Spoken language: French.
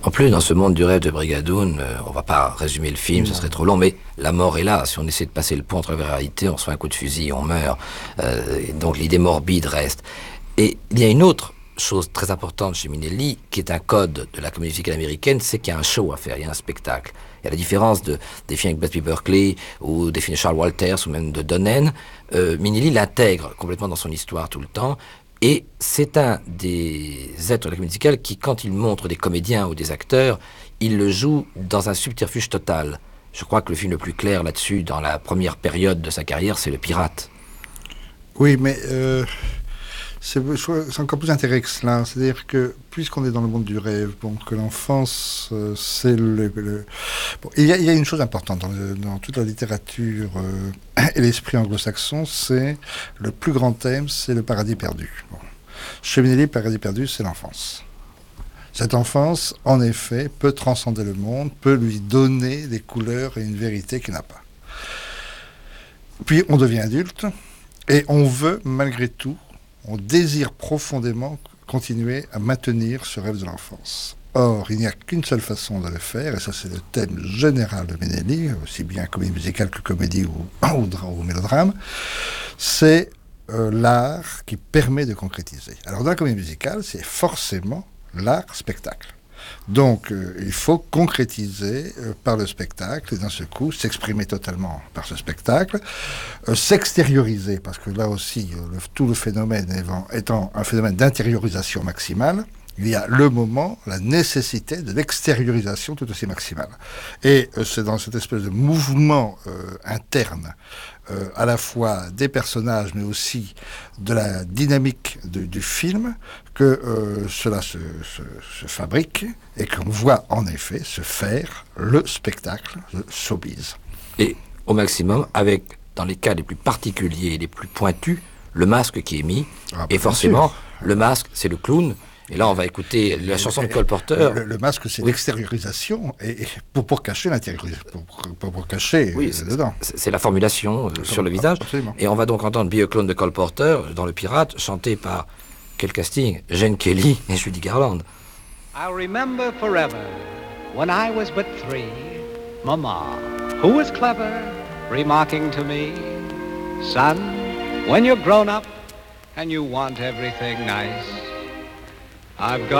En plus, dans ce monde du rêve de Brigadoun, on va pas résumer le film, ce serait trop long, mais la mort est là. Si on essaie de passer le pont entre la réalité, on reçoit un coup de fusil, on meurt. Et donc l'idée morbide reste. Et il y a une autre chose très importante chez Minnelli, qui est un code de la comédie musicale américaine, c'est qu'il y a un show à faire, il y a un spectacle. Et à la différence des films avec Busby Berkeley, ou des films de Charles Walters, ou même de Donen, Minnelli l'intègre complètement dans son histoire tout le temps. Et c'est un des êtres de la comédie musicale qui, quand il montre des comédiens ou des acteurs, il le joue dans un subterfuge total. Je crois que le film le plus clair là-dessus, dans la première période de sa carrière, c'est Le Pirate. Oui, mais c'est encore plus intéressant que cela. C'est-à-dire que, puisqu'on est dans le monde du rêve, que l'enfance, c'est Bon, il y a une chose importante dans toute la littérature et l'esprit anglo-saxon, c'est le plus grand thème, c'est le paradis perdu. Bon. Chez Minnelli, le paradis perdu, c'est l'enfance. Cette enfance, en effet, peut transcender le monde, peut lui donner des couleurs et une vérité qu'il n'a pas. Puis on devient adulte et on veut, malgré tout, on désire profondément continuer à maintenir ce rêve de l'enfance. Or, il n'y a qu'une seule façon de le faire, et ça c'est le thème général de Minnelli, aussi bien comédie musicale que comédie ou mélodrame, c'est l'art qui permet de concrétiser. Alors dans la comédie musicale, c'est forcément l'art spectacle. Donc, il faut concrétiser par le spectacle, et d'un seul coup, s'exprimer totalement par ce spectacle, s'extérioriser, parce que là aussi, tout le phénomène étant un phénomène d'intériorisation maximale, il y a le moment, la nécessité de l'extériorisation tout aussi maximale. Et c'est dans cette espèce de mouvement interne, à la fois des personnages, mais aussi de la dynamique du film, que cela se fabrique et qu'on voit en effet se faire le spectacle de showbiz. Et au maximum, avec, dans les cas les plus particuliers et les plus pointus, le masque qui est mis. Et forcément, le masque, c'est le clown. Et là, on va écouter la chanson de Cole Porter. Le masque, c'est l'extériorisation et pour cacher l'intériorisation, pour cacher dedans. C'est la formulation sur le visage. Absolument. Et on va donc entendre Be a Clown de Cole Porter dans Le Pirate, chanté par, quel casting, Gene Kelly et Judy Garland. I remember forever when I was but 3, Mama, who was clever, remarking to me, son, when you're grown up and you want everything nice, I've got